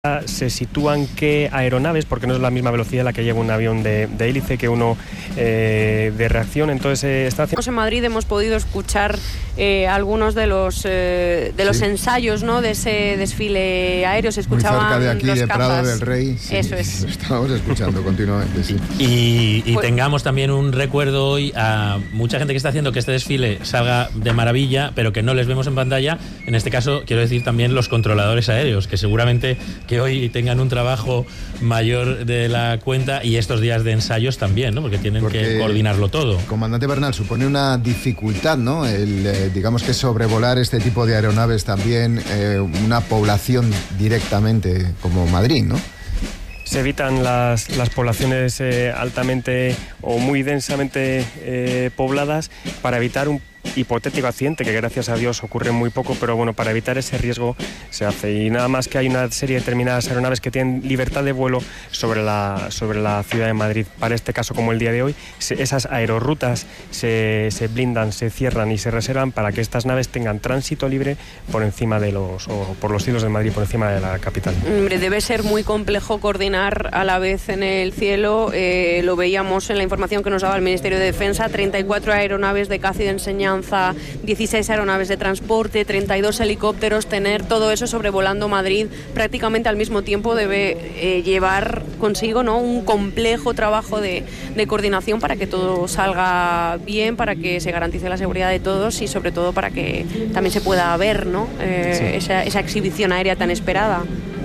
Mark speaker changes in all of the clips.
Speaker 1: se sitúan qué aeronaves, porque no es la misma velocidad la que lleva un avión de hélice que uno de reacción. Entonces está haciendo...
Speaker 2: En Madrid hemos podido escuchar algunos de los ensayos, ¿no?, de ese desfile aéreo. Se escuchaban
Speaker 3: muy cerca de aquí, de
Speaker 2: cazas.
Speaker 3: Prado del Rey. Sí,
Speaker 2: eso es.
Speaker 3: Lo estamos escuchando continuamente, sí.
Speaker 4: Y tengamos también un recuerdo hoy a mucha gente que está haciendo que este desfile salga de maravilla, pero que no les vemos en pantalla. En este caso, quiero decir también los controladores aéreos, que seguramente que hoy tengan un trabajo mayor de la cuenta, y estos días de ensayos también, ¿no? Porque tienen que coordinarlo todo.
Speaker 3: Comandante Bernal, supone una dificultad, ¿no? Digamos que sobrevolar este tipo de aeronaves también, una población directamente como Madrid, ¿no?
Speaker 1: Se evitan las poblaciones altamente o muy densamente pobladas para evitar un hipotético accidente, que gracias a Dios ocurre muy poco, pero bueno, para evitar ese riesgo se hace. Y nada más que hay una serie de determinadas aeronaves que tienen libertad de vuelo sobre la ciudad de Madrid. Para este caso, como el día de hoy, esas aerorrutas se blindan, se cierran y se reservan para que estas naves tengan tránsito libre por encima de por los cielos de Madrid, por encima de la capital.
Speaker 2: Hombre, debe ser muy complejo coordinar a la vez en el cielo. Lo veíamos en la información que nos daba el Ministerio de Defensa: 34 aeronaves de caza y de enseñanza, 16 aeronaves de transporte, 32 helicópteros. Tener todo eso sobrevolando Madrid prácticamente al mismo tiempo debe llevar consigo, ¿no?, un complejo trabajo de coordinación para que todo salga bien, para que se garantice la seguridad de todos y sobre todo para que también se pueda ver, ¿no?, esa exhibición aérea tan esperada.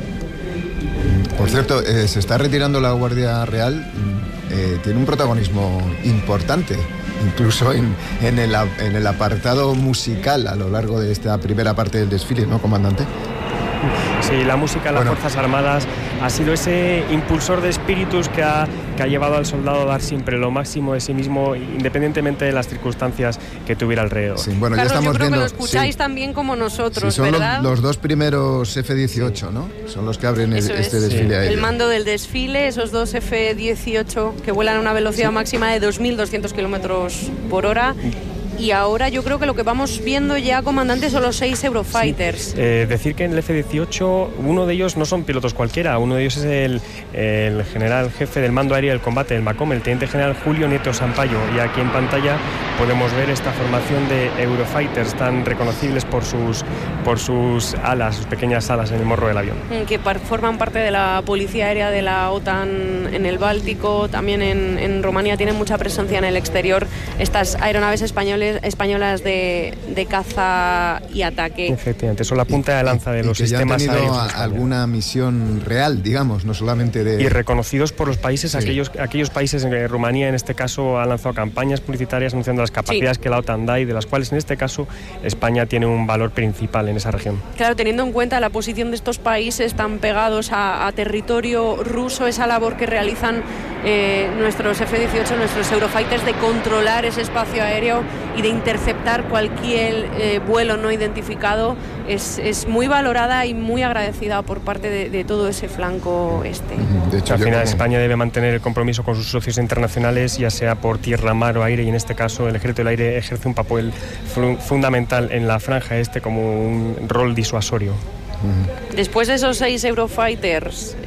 Speaker 3: Por cierto, se está retirando la Guardia Real. Tiene un protagonismo importante, incluso en el apartado musical a lo largo de esta primera parte del desfile, ¿no, comandante?
Speaker 1: Sí, la música en las Fuerzas Armadas ha sido ese impulsor de espíritus que ha llevado al soldado a dar siempre lo máximo de sí mismo, independientemente de las circunstancias que tuviera alrededor.
Speaker 3: Sí, bueno,
Speaker 2: Carlos,
Speaker 3: ya estamos
Speaker 2: yo creo
Speaker 3: viendo,
Speaker 2: que lo escucháis también como nosotros,
Speaker 3: sí, son
Speaker 2: ¿verdad?
Speaker 3: Los dos primeros F-18, ¿no? Son los que abren este desfile aéreo.
Speaker 2: El mando del desfile, esos dos F-18 que vuelan a una velocidad máxima de 2.200 kilómetros por hora. Y ahora yo creo que lo que vamos viendo ya, comandante, son los 6 Eurofighters.
Speaker 1: Sí. Decir que en el F-18 uno de ellos no son pilotos cualquiera, uno de ellos es el general jefe del mando aéreo del combate, el MACOM, el teniente general Julio Nieto Sampaio. Y aquí en pantalla podemos ver esta formación de Eurofighters tan reconocibles por sus alas, sus pequeñas alas en el morro del avión.
Speaker 2: Que forman parte de la policía aérea de la OTAN en el Báltico. También en Rumanía tienen mucha presencia en el exterior estas aeronaves españolas de caza y ataque.
Speaker 1: Efectivamente, son la punta de lanza de los sistemas
Speaker 3: aéreos. Ya han
Speaker 1: aéreos.
Speaker 3: tenido alguna misión real, digamos, no solamente de...
Speaker 1: Y reconocidos por los países, aquellos países, en Rumanía en este caso ha lanzado campañas publicitarias anunciando las capacidades que la OTAN da, y de las cuales en este caso España tiene un valor principal en esa región.
Speaker 2: Claro, teniendo en cuenta la posición de estos países tan pegados a territorio ruso, esa labor que realizan nuestros F-18, nuestros Eurofighters, de controlar ese espacio aéreo y de interceptar cualquier vuelo no identificado, es muy valorada y muy agradecida por parte de todo ese flanco este.
Speaker 1: De hecho, al final España debe mantener el compromiso con sus socios internacionales, ya sea por tierra, mar o aire, y en este caso el Ejército del Aire ejerce un papel fundamental en la franja este como un rol disuasorio.
Speaker 2: Después de esos 6 Eurofighters,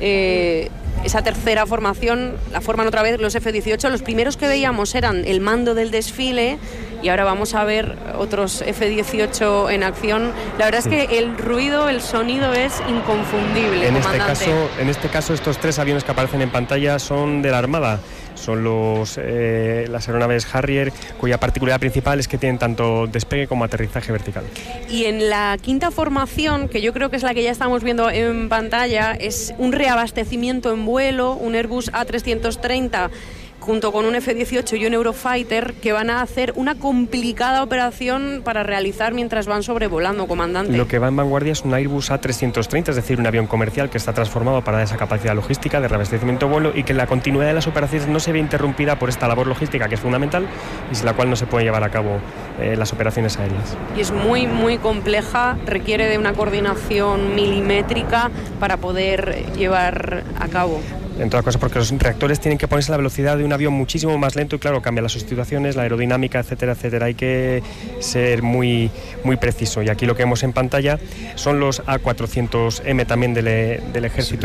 Speaker 2: esa tercera formación la forman otra vez los F-18. Los primeros que veíamos eran el mando del desfile, y ahora vamos a ver otros F-18 en acción. La verdad es que el ruido, el sonido es inconfundible, comandante.
Speaker 1: En este caso, estos 3 aviones que aparecen en pantalla son de la Armada. Son las aeronaves Harrier, cuya particularidad principal es que tienen tanto despegue como aterrizaje vertical.
Speaker 2: Y en la quinta formación, que yo creo que es la que ya estamos viendo en pantalla, es un reabastecimiento en vuelo, un Airbus A330 junto con un F-18 y un Eurofighter, que van a hacer una complicada operación para realizar mientras van sobrevolando, comandante.
Speaker 1: Lo que va en vanguardia es un Airbus A330, es decir, un avión comercial que está transformado para esa capacidad logística de reabastecimiento de vuelo, y que la continuidad de las operaciones no se ve interrumpida por esta labor logística, que es fundamental y sin la cual no se pueden llevar a cabo las operaciones aéreas.
Speaker 2: Y es muy, muy compleja, requiere de una coordinación milimétrica para poder llevar a cabo.
Speaker 1: En toda cosa, porque los reactores tienen que ponerse a la velocidad de un avión muchísimo más lento, y claro, cambia las situaciones, la aerodinámica, etcétera, etcétera. Hay que ser muy, muy preciso. Y aquí lo que vemos en pantalla son los A400M también del Ejército.